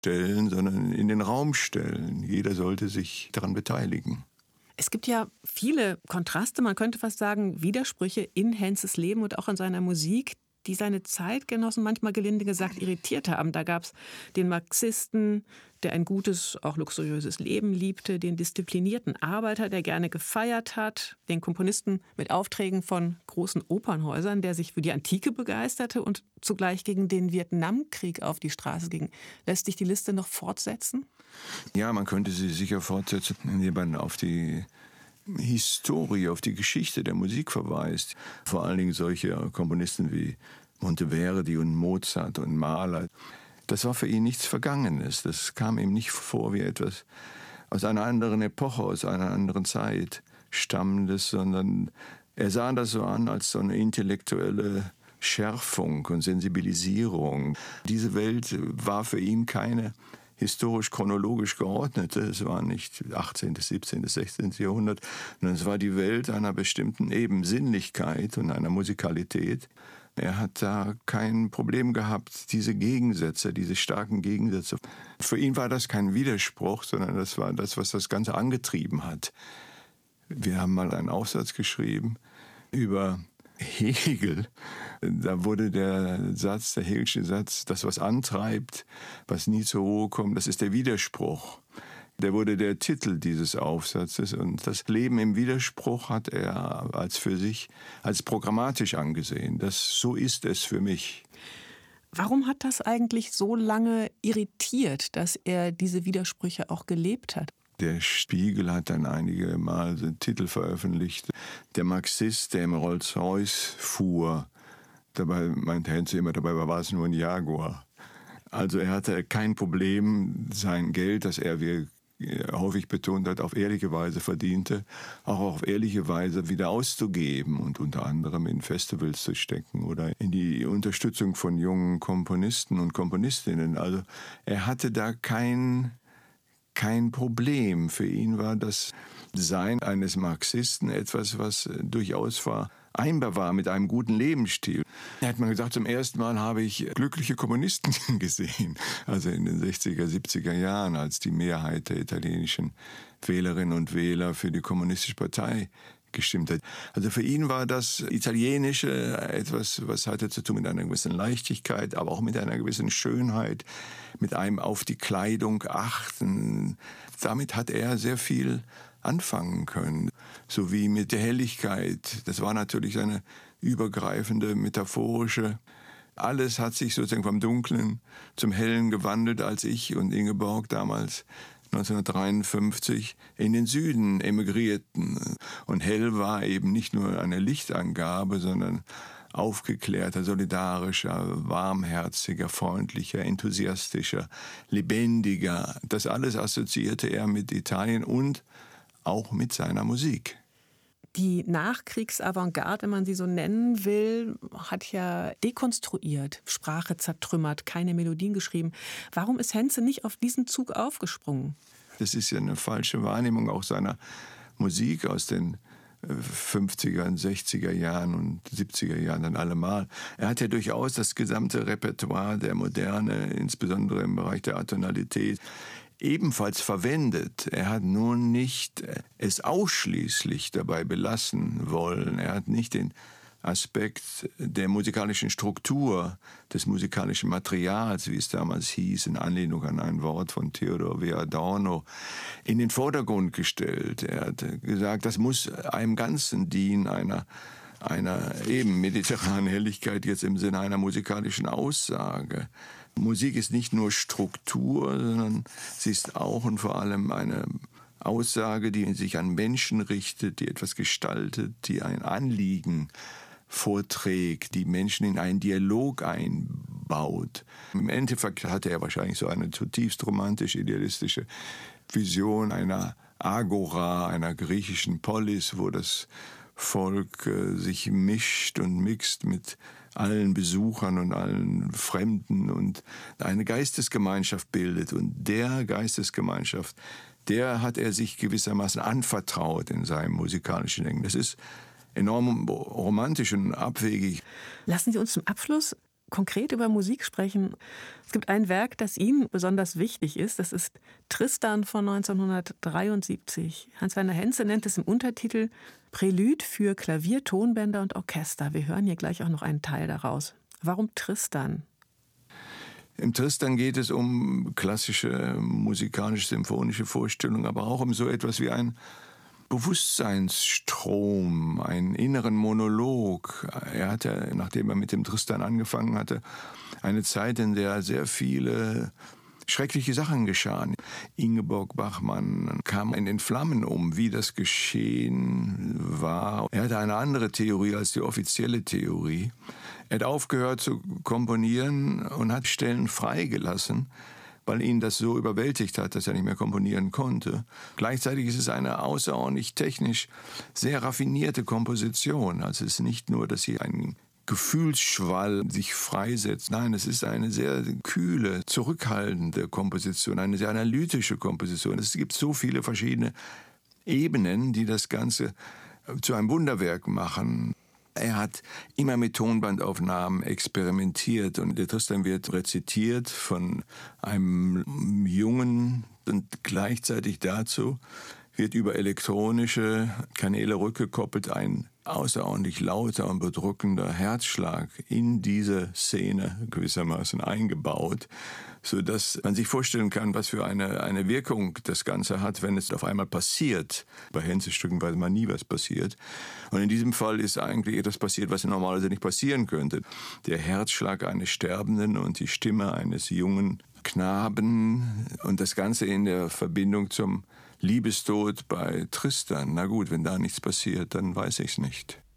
stellen, sondern in den Raum stellen. Jeder sollte sich daran beteiligen. Es gibt ja viele Kontraste, man könnte fast sagen Widersprüche in Henzes Leben und auch in seiner Musik, die seine Zeitgenossen manchmal gelinde gesagt irritiert haben. Da gab es den Marxisten, der ein gutes, auch luxuriöses Leben liebte, den disziplinierten Arbeiter, der gerne gefeiert hat, den Komponisten mit Aufträgen von großen Opernhäusern, der sich für die Antike begeisterte und zugleich gegen den Vietnamkrieg auf die Straße ging. Lässt sich die Liste noch fortsetzen? Ja, man könnte sie sicher fortsetzen, indem man auf die Historie, auf die Geschichte der Musik verweist. Vor allen Dingen solche Komponisten wie Monteverdi und Mozart und Mahler. Das war für ihn nichts Vergangenes. Das kam ihm nicht vor wie etwas aus einer anderen Epoche, aus einer anderen Zeit stammendes, sondern er sah das so an als so eine intellektuelle Schärfung und Sensibilisierung. Diese Welt war für ihn keine historisch-chronologisch geordnete. Es war nicht 18., 17., 16. Jahrhundert, sondern es war die Welt einer bestimmten eben Sinnlichkeit und einer Musikalität. Er hat da kein Problem gehabt, diese Gegensätze, diese starken Gegensätze. Für ihn war das kein Widerspruch, sondern das war das, was das Ganze angetrieben hat. Wir haben mal einen Aufsatz geschrieben über Hegel. Da wurde der Hegelsche Satz, das, was antreibt, was nie zur Ruhe kommt, das ist der Widerspruch. Der wurde der Titel dieses Aufsatzes. Und das Leben im Widerspruch hat er als für sich, als programmatisch angesehen. So ist es für mich. Warum hat das eigentlich so lange irritiert, dass er diese Widersprüche auch gelebt hat? Der Spiegel hat dann einige Mal den Titel veröffentlicht. Der Marxist, der im Rolls-Royce fuhr, dabei meinte Henze immer, dabei war es nur ein Jaguar. Also er hatte kein Problem, sein Geld, das er, wie er häufig betont hat, auf ehrliche Weise verdiente, auch auf ehrliche Weise wieder auszugeben und unter anderem in Festivals zu stecken oder in die Unterstützung von jungen Komponisten und Komponistinnen. Also er hatte da kein Problem. Für ihn war das Sein eines Marxisten etwas, was durchaus vereinbar war mit einem guten Lebensstil. Er hat mal gesagt, zum ersten Mal habe ich glückliche Kommunisten gesehen. Also in den 60er, 70er Jahren, als die Mehrheit der italienischen Wählerinnen und Wähler für die Kommunistische Partei gestimmt hat. Also für ihn war das Italienische etwas, was hatte zu tun mit einer gewissen Leichtigkeit, aber auch mit einer gewissen Schönheit, mit einem auf die Kleidung achten. Damit hat er sehr viel anfangen können, sowie mit der Helligkeit. Das war natürlich eine übergreifende, metaphorische. Alles hat sich sozusagen vom Dunklen zum Hellen gewandelt, als ich und Ingeborg damals 1953 in den Süden emigrierten. Und hell war eben nicht nur eine Lichtangabe, sondern aufgeklärter, solidarischer, warmherziger, freundlicher, enthusiastischer, lebendiger. Das alles assoziierte er mit Italien und auch mit seiner Musik. Die Nachkriegsavantgarde, wenn man sie so nennen will, hat ja dekonstruiert, Sprache zertrümmert, keine Melodien geschrieben. Warum ist Henze nicht auf diesen Zug aufgesprungen? Das ist ja eine falsche Wahrnehmung auch seiner Musik aus den 50er und 60er Jahren und 70er Jahren dann allemal. Er hat ja durchaus das gesamte Repertoire der Moderne, insbesondere im Bereich der Atonalität, ebenfalls verwendet. Er hat nur nicht es ausschließlich dabei belassen wollen. Er hat nicht den Aspekt der musikalischen Struktur, des musikalischen Materials, wie es damals hieß, in Anlehnung an ein Wort von Theodor W. Adorno, in den Vordergrund gestellt. Er hat gesagt, das muss einem Ganzen dienen, einer eben mediterranen Helligkeit jetzt im Sinne einer musikalischen Aussage. Musik ist nicht nur Struktur, sondern sie ist auch und vor allem eine Aussage, die sich an Menschen richtet, die etwas gestaltet, die ein Anliegen vorträgt, die Menschen in einen Dialog einbaut. Im Endeffekt hatte er wahrscheinlich so eine zutiefst romantisch-idealistische Vision einer Agora, einer griechischen Polis, wo das Volk sich mischt und mixt mit allen Besuchern und allen Fremden und eine Geistesgemeinschaft bildet. Und der Geistesgemeinschaft, der hat er sich gewissermaßen anvertraut in seinem musikalischen Denken. Das ist enorm romantisch und abwegig. Lassen Sie uns zum Abschluss konkret über Musik sprechen. Es gibt ein Werk, das Ihnen besonders wichtig ist. Das ist Tristan von 1973. Hans-Werner Henze nennt es im Untertitel Prälude für Klavier, Tonbänder und Orchester. Wir hören hier gleich auch noch einen Teil daraus. Warum Tristan? Im Tristan geht es um klassische musikalisch-symphonische Vorstellungen, aber auch um so etwas wie ein Bewusstseinsstrom, einen inneren Monolog. Er hatte, nachdem er mit dem Tristan angefangen hatte, eine Zeit, in der sehr viele schreckliche Sachen geschahen. Ingeborg Bachmann kam in den Flammen um, wie das geschehen war. Er hatte eine andere Theorie als die offizielle Theorie. Er hat aufgehört zu komponieren und hat Stellen freigelassen, weil ihn das so überwältigt hat, dass er nicht mehr komponieren konnte. Gleichzeitig ist es eine außerordentlich technisch sehr raffinierte Komposition. Also es ist nicht nur, dass hier ein Gefühlsschwall sich freisetzt. Nein, es ist eine sehr kühle, zurückhaltende Komposition, eine sehr analytische Komposition. Es gibt so viele verschiedene Ebenen, die das Ganze zu einem Wunderwerk machen. Er hat immer mit Tonbandaufnahmen experimentiert und der Tristan wird rezitiert von einem Jungen und gleichzeitig dazu wird über elektronische Kanäle rückgekoppelt ein außerordentlich lauter und bedrückender Herzschlag in diese Szene gewissermaßen eingebaut, sodass man sich vorstellen kann, was für eine Wirkung das Ganze hat, wenn es auf einmal passiert. Bei Henze-Stücken weiß man nie, was passiert. Und in diesem Fall ist eigentlich etwas passiert, was normalerweise nicht passieren könnte. Der Herzschlag eines Sterbenden und die Stimme eines jungen Knaben und das Ganze in der Verbindung zum Liebestod bei Tristan. Na gut, wenn da nichts passiert, dann weiß ich es nicht.